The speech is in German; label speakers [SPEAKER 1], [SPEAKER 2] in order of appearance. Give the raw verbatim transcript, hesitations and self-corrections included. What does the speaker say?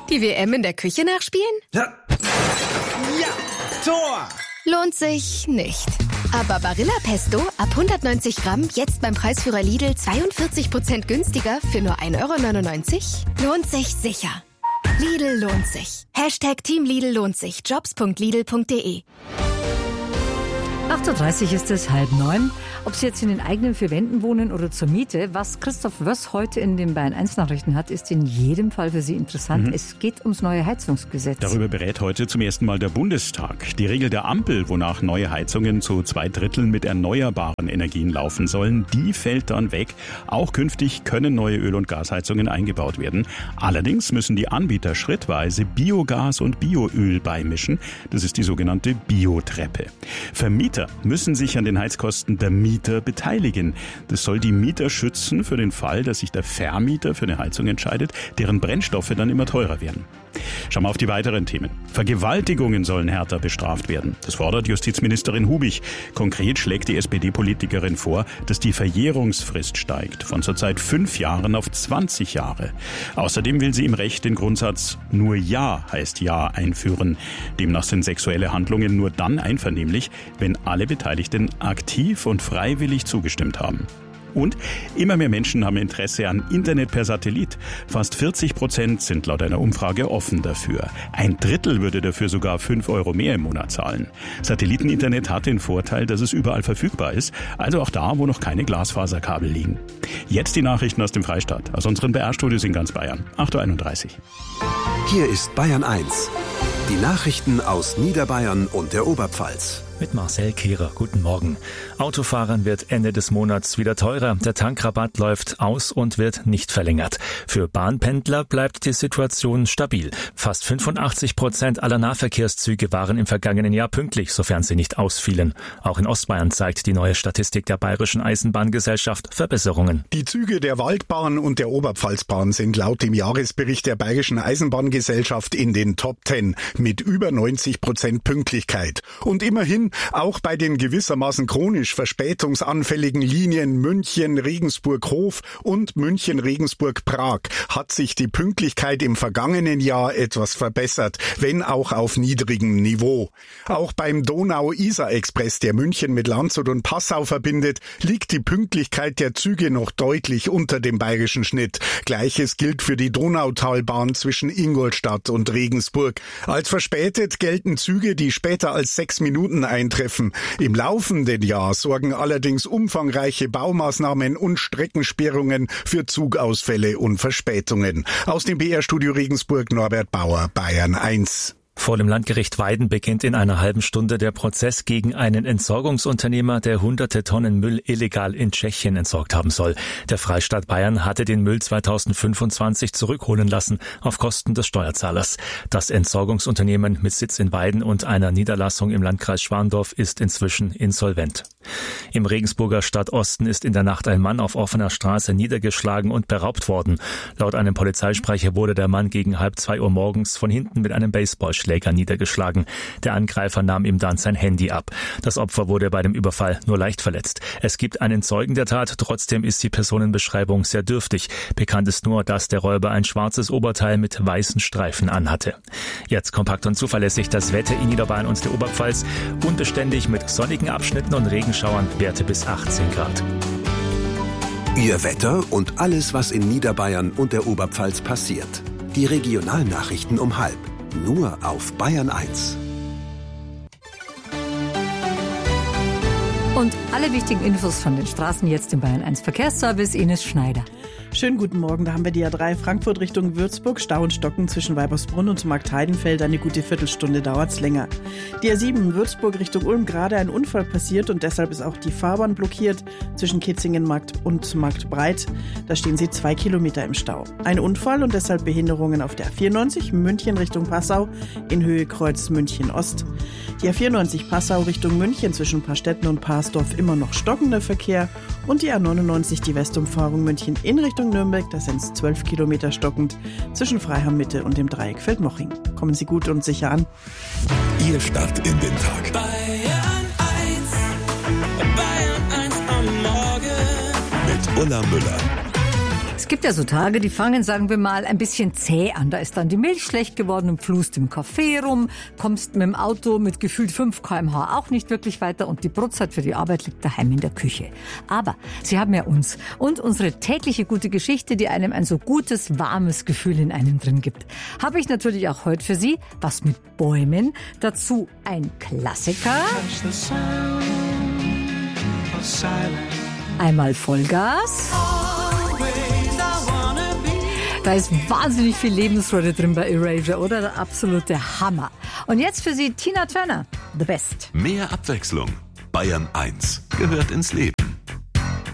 [SPEAKER 1] Die W M in der Küche nachspielen?
[SPEAKER 2] Ja, ja, Tor!
[SPEAKER 1] Lohnt sich nicht. Aber Barilla Pesto ab hundertneunzig Gramm jetzt beim Preisführer Lidl zweiundvierzig Prozent günstiger für nur ein Euro neunundneunzig? Lohnt sich sicher. Lidl lohnt sich. Hashtag Team Lidl lohnt sich. Jobs punkt lidl punkt de.
[SPEAKER 3] acht Uhr dreißig ist es, halb neun. Ob Sie jetzt in den eigenen vier Wänden wohnen oder zur Miete, was Christoph Wöss heute in den Bayern eins Nachrichten hat, ist in jedem Fall für Sie interessant. Mhm. Es geht ums neue Heizungsgesetz.
[SPEAKER 4] Darüber berät heute zum ersten Mal der Bundestag. Die Regel der Ampel, wonach neue Heizungen zu zwei Dritteln mit erneuerbaren Energien laufen sollen, die fällt dann weg. Auch künftig können neue Öl- und Gasheizungen eingebaut werden. Allerdings müssen die Anbieter schrittweise Biogas und Bioöl beimischen. Das ist die sogenannte Biotreppe. Vermieter müssen sich an den Heizkosten der Mieter beteiligen. Das soll die Mieter schützen für den Fall, dass sich der Vermieter für eine Heizung entscheidet, deren Brennstoffe dann immer teurer werden. Schauen wir auf die weiteren Themen. Vergewaltigungen sollen härter bestraft werden. Das fordert Justizministerin Hubich. Konkret schlägt die S P D-Politikerin vor, dass die Verjährungsfrist steigt, von zurzeit fünf Jahren auf zwanzig Jahre. Außerdem will sie im Recht den Grundsatz nur Ja heißt Ja einführen. Demnach sind sexuelle Handlungen nur dann einvernehmlich, wenn alle Beteiligten aktiv und freiwillig zugestimmt haben. Und immer mehr Menschen haben Interesse an Internet per Satellit. Fast vierzig Prozent sind laut einer Umfrage offen dafür. Ein Drittel würde dafür sogar fünf Euro mehr im Monat zahlen. Satelliteninternet hat den Vorteil, dass es überall verfügbar ist, also auch da, wo noch keine Glasfaserkabel liegen. Jetzt die Nachrichten aus dem Freistaat, aus unseren B R-Studios in ganz Bayern. acht Uhr einunddreißig.
[SPEAKER 5] Hier ist Bayern eins. Die Nachrichten aus Niederbayern und der Oberpfalz.
[SPEAKER 6] Mit Marcel Kehrer. Guten Morgen. Autofahren wird Ende des Monats wieder teurer. Der Tankrabatt läuft aus und wird nicht verlängert. Für Bahnpendler bleibt die Situation stabil. Fast fünfundachtzig Prozent aller Nahverkehrszüge waren im vergangenen Jahr pünktlich, sofern sie nicht ausfielen. Auch in Ostbayern zeigt die neue Statistik der Bayerischen Eisenbahngesellschaft Verbesserungen.
[SPEAKER 7] Die Züge der Waldbahn und der Oberpfalzbahn sind laut dem Jahresbericht der Bayerischen Eisenbahngesellschaft in den Top Ten mit über neunzig Prozent Pünktlichkeit. Und immerhin auch bei den gewissermaßen chronisch verspätungsanfälligen Linien München-Regensburg-Hof und München-Regensburg-Prag hat sich die Pünktlichkeit im vergangenen Jahr etwas verbessert, wenn auch auf niedrigem Niveau. Auch beim Donau-Isar-Express, der München mit Landshut und Passau verbindet, liegt die Pünktlichkeit der Züge noch deutlich unter dem bayerischen Schnitt. Gleiches gilt für die Donautalbahn zwischen Ingolstadt und Regensburg. Als verspätet gelten Züge, die später als sechs Minuten eintreffen. Im laufenden Jahr sorgen allerdings umfangreiche Baumaßnahmen und Streckensperrungen für Zugausfälle und Verspätungen. Aus dem B R-Studio Regensburg Norbert Bauer, Bayern eins.
[SPEAKER 6] Vor dem Landgericht Weiden beginnt in einer halben Stunde der Prozess gegen einen Entsorgungsunternehmer, der hunderte Tonnen Müll illegal in Tschechien entsorgt haben soll. Der Freistaat Bayern hatte den Müll zweitausendfünfundzwanzig zurückholen lassen auf Kosten des Steuerzahlers. Das Entsorgungsunternehmen mit Sitz in Weiden und einer Niederlassung im Landkreis Schwandorf ist inzwischen insolvent. Im Regensburger Stadtosten ist in der Nacht ein Mann auf offener Straße niedergeschlagen und beraubt worden. Laut einem Polizeisprecher wurde der Mann gegen halb zwei Uhr morgens von hinten mit einem Baseballschläger niedergeschlagen. Der Angreifer nahm ihm dann sein Handy ab. Das Opfer wurde bei dem Überfall nur leicht verletzt. Es gibt einen Zeugen der Tat, trotzdem ist die Personenbeschreibung sehr dürftig. Bekannt ist nur, dass der Räuber ein schwarzes Oberteil mit weißen Streifen anhatte. Jetzt kompakt und zuverlässig das Wetter in Niederbayern und der Oberpfalz. Unbeständig mit sonnigen Abschnitten und Regenschauern, Werte bis achtzehn Grad.
[SPEAKER 5] Ihr Wetter und alles, was in Niederbayern und der Oberpfalz passiert. Die Regionalnachrichten um halb. Nur auf Bayern eins.
[SPEAKER 3] Und alle wichtigen Infos von den Straßen jetzt im Bayern eins Verkehrsservice, Ines Schneider.
[SPEAKER 8] Schönen guten Morgen, da haben wir die A drei Frankfurt Richtung Würzburg, Stau und Stocken zwischen Weibersbrunn und Marktheidenfeld, eine gute Viertelstunde dauert's länger. Die A sieben Würzburg Richtung Ulm, gerade ein Unfall passiert und deshalb ist auch die Fahrbahn blockiert zwischen Kitzingen und Marktbreit. Da stehen sie zwei Kilometer im Stau. Ein Unfall und deshalb Behinderungen auf der A vierundneunzig München Richtung Passau in Höhe Kreuz München Ost. Die A vierundneunzig Passau Richtung München zwischen Paarstetten und Parsdorf immer noch stockender Verkehr und die A neunundneunzig die Westumfahrung München in Richtung Nürnberg, da sind es zwölf Kilometer stockend zwischen Freiham Mitte und dem Dreieck Feldmoching. Kommen Sie gut und sicher an.
[SPEAKER 9] Ihr Start in den Tag.
[SPEAKER 10] Bayern eins, Bayern eins am Morgen.
[SPEAKER 9] Mit Ulla Müller.
[SPEAKER 3] Es gibt ja so Tage, die fangen, sagen wir mal, ein bisschen zäh an. Da ist dann die Milch schlecht geworden und flust im Café rum, kommst mit dem Auto mit gefühlt fünf Kilometer pro Stunde auch nicht wirklich weiter und die Brotzeit für die Arbeit liegt daheim in der Küche. Aber Sie haben ja uns und unsere tägliche gute Geschichte, die einem ein so gutes, warmes Gefühl in einem drin gibt. Habe ich natürlich auch heute für Sie was mit Bäumen, dazu ein Klassiker. Einmal Vollgas. Da ist wahnsinnig viel Lebensfreude drin bei Erasure, oder? Der absolute Hammer. Und jetzt für Sie Tina Turner, The Best.
[SPEAKER 9] Mehr Abwechslung. Bayern eins gehört ins Leben.